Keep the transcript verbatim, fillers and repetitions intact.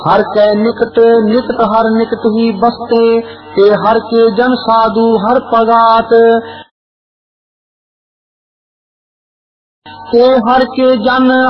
हर के निकट निकट हर निकट ही बसते, ते हर के जन साधु हर पगात। ते हर के जन